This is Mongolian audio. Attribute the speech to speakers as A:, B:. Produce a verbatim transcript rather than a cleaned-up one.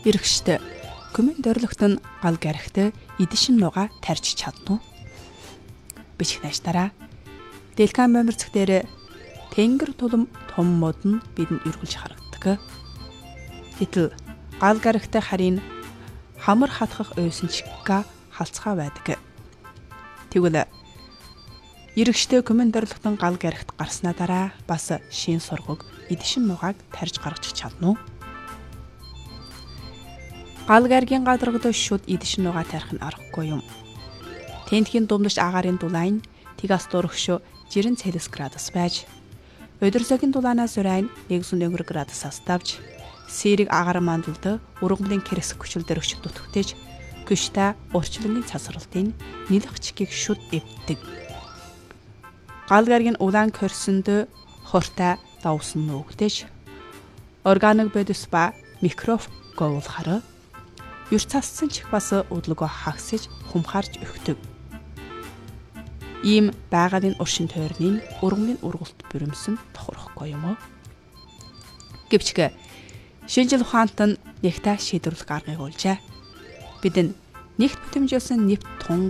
A: Иргэштэй Күмэн дөрөлхт нь гал гарагтай эдишин нуга тарьж чадна уу? Бичих наштараа. Дэлкан бомберцэг дээр тэнгэр тулам том мод нь бидэнд эргүүлж харагддаг. Гэтэл гал гарагтай харин хамар хатгах ойсон чигга халцгаа байдаг. Тэгвэл иргэштэй Күмэн дөрөлхтөн гал гарагт гарснаа дараа бас шин сургаг эдишин нугааг тарьж гаргаж чадна уу? Гал гаргийн гадаргад шууд эдишин нугаа тарих нь аргагүй юм. Тентхийн думдаж агаарын дулаан тигас дурагш жирэн Цельсиус градус байж, өдөрсөгийн дулаанаас урайн нэг зуун өнгөр градусаас давж, сэрэг агаар мандалд ургамлын кэрс хүчил дөрөгч дутгтэж, гүшта урчлангийн цасралтын нэлэх чигийг шүд эвддэг. Гал гаргийн улаан корсонд хортой давсан нүгдэж, органик бодис ба микроф говуулахаар юр цассан чих бас удлого хагсаж хумхаарч өгдөг. Ийм байгалийн уршин тойрны ургамлын ургалт бүрэмсэн тохирхгүй юм уу? Гэвч шинжил ухаант нь нэгтэй шийдвэрлэх аргыг олжээ. Бид нь нэгт бүтэмжүүлсэн нефт тун